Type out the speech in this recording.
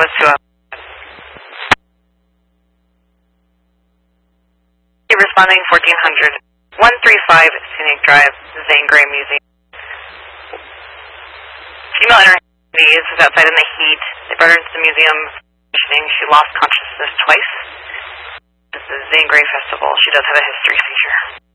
was 2 hours. Responding 1400. 135 Scenic Drive, Zane Grey Museum. Female interviewees was outside in the heat. They brought her into the museum. She lost consciousness twice. This is Zane Grey Festival. She does have a history seizure.